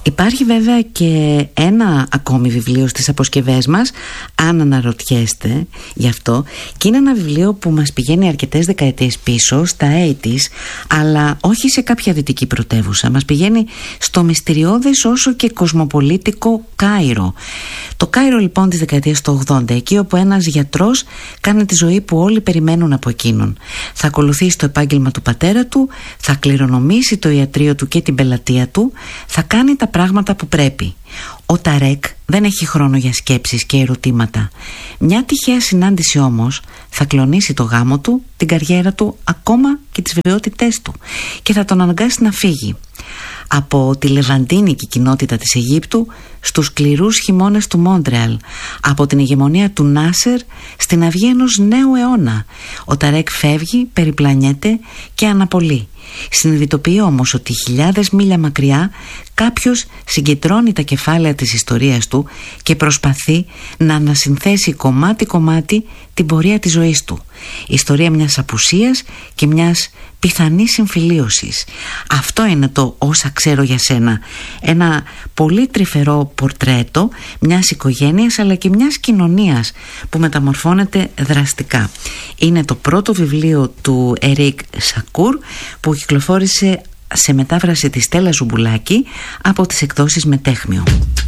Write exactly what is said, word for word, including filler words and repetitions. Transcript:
Υπάρχει βέβαια και ένα ακόμη βιβλίο στις αποσκευές μας, αν αναρωτιέστε γι' αυτό, και είναι ένα βιβλίο που μας πηγαίνει αρκετές δεκαετίες πίσω, στα ογδόντα, αλλά όχι σε κάποια δυτική πρωτεύουσα. Μας πηγαίνει στο μυστηριώδες όσο και κοσμοπολίτικο Κάιρο. Το Κάιρο λοιπόν της δεκαετίας του ογδόντα, εκεί όπου ένας γιατρός κάνει τη ζωή που όλοι περιμένουν από εκείνον. Θα ακολουθήσει το επάγγελμα του πατέρα του, θα κληρονομήσει το ιατρείο του και την πελατεία του, θα κάνει τα πράγματα που πρέπει. Ο Ταρέκ δεν έχει χρόνο για σκέψεις και ερωτήματα. Μια τυχαία συνάντηση όμως θα κλονίσει το γάμο του, την καριέρα του, ακόμα και τις βεβαιότητές του, και θα τον αναγκάσει να φύγει από τη λεβαντίνικη κοινότητα της Αιγύπτου στους σκληρούς χειμώνες του Μόντρεαλ, από την ηγεμονία του Νάσερ στην αυγή ενός νέου αιώνα. Ο Ταρέκ φεύγει, περιπλανιέται και αναπολύει. Συνειδητοποιεί όμως ότι χιλιάδες μίλια μακριά κάποιος συγκεντρώνει τα κεφάλαια της ιστορίας του και προσπαθεί να ανασυνθέσει κομμάτι-κομμάτι την πορεία της ζωής του. Ιστορία μιας απουσίας και μιας πιθανής συμφιλίωσης. Αυτό είναι το «Όσα ξέρω για σένα». Ένα πολύ τρυφερό πορτρέτο μιας οικογένειας αλλά και μιας κοινωνίας που μεταμορφώνεται δραστικά. Είναι το πρώτο βιβλίο του Ερίκ Σακούρ που κυκλοφόρησε σε μετάφραση της Στέλλας Ζουμπουλάκη από τις εκδόσεις Μετέχμιο.